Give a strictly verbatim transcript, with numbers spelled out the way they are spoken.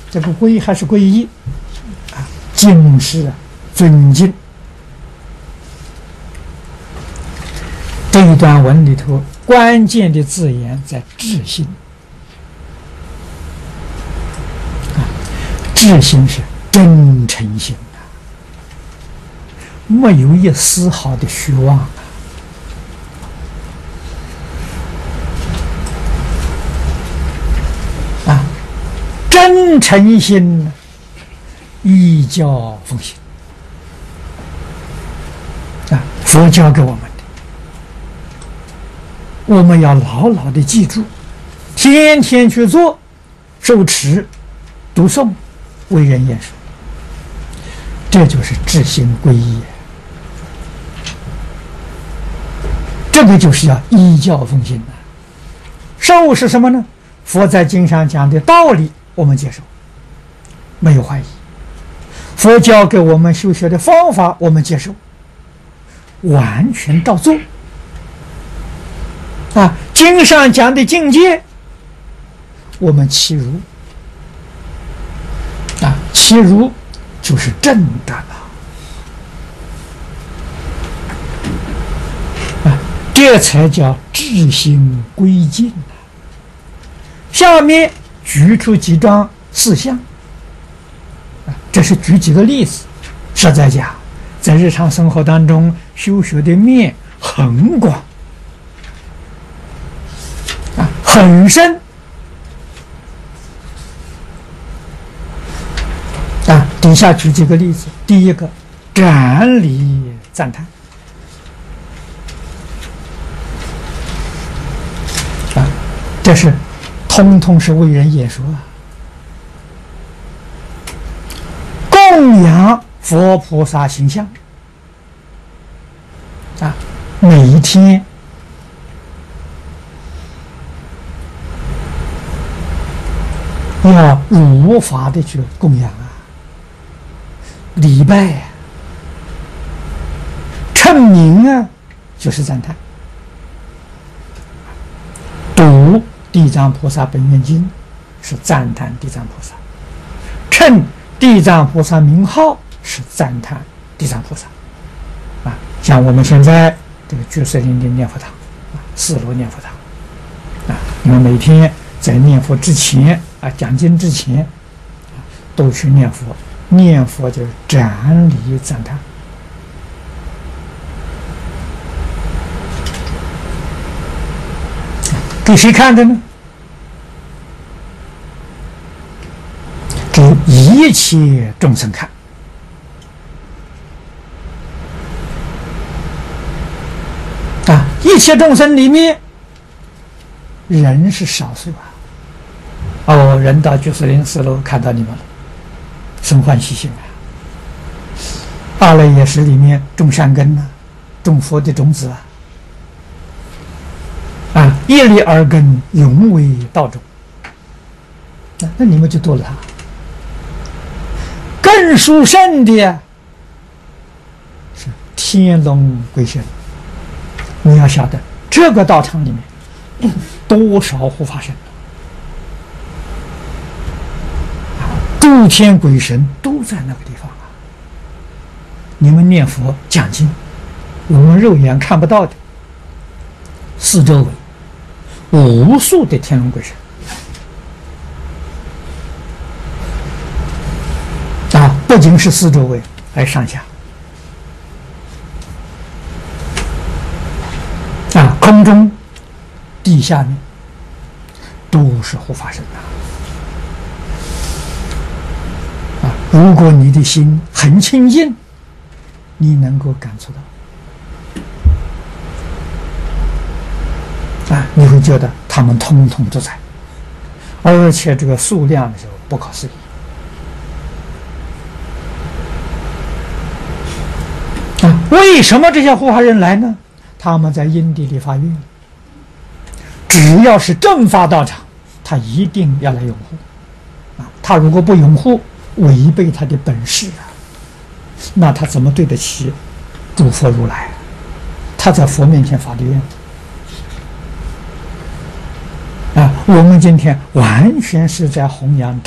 这个皈还是皈依啊？敬是尊敬。这一段文里头关键的字眼在至心啊，至心是真诚心啊，没有一丝毫的虚妄啊。啊，真诚心依教奉行啊，佛教给我们。我们要牢牢的记住，天天去做，受持、读诵、为人言说，这就是至心皈依。这个就是要依教奉行的。受是什么呢？佛在经上讲的道理，我们接受，没有怀疑；佛教给我们修学的方法，我们接受，完全照做。啊，经上讲的境界，我们契如啊，契如就是正的了啊，这才叫至心归敬啊。下面举出几桩事项啊，这是举几个例子，实在讲，在日常生活当中修学的面很广。很深啊！底下举几个例子。第一个，瞻礼赞叹啊，这是通通是为人言说啊。供养佛菩萨形象啊，每一天。要如法的去供养啊，礼拜啊，称名啊，就是赞叹。读地藏菩萨本愿经是赞叹地藏菩萨，称地藏菩萨名号是赞叹地藏菩萨啊。像我们现在这个居士林的念佛堂啊，四楼念佛堂啊，你们每天在念佛之前啊，讲经之前，啊，都去念佛，念佛就是瞻礼赞叹。给谁看的呢？给一切众生看。啊，一切众生里面，人是少数啊。哦，人到居士林四楼看到你们了，生欢喜心啊！阿赖耶识里面种善根呐、啊，种佛的种子啊，啊，一粒耳根永为道种，那那你们就多了他。更殊胜的是天龙归神，你要晓得这个道场里面多少护法神。诸天鬼神都在那个地方啊！你们念佛讲经，我们肉眼看不到的，四周围无数的天龙鬼神啊，不仅是四周围，还上下啊，空中、地下面都是护法神啊！如果你的心很清净，你能够感触到啊，你会觉得他们通通都在，而且这个数量的时候不可思议啊！为什么这些护法人来呢？他们在因地里发愿，只要是正法道场，他一定要来拥护啊！他如果不拥护，违背他的本事啊，那他怎么对得起诸佛如来？他在佛面前发的愿啊！我们今天完全是在弘扬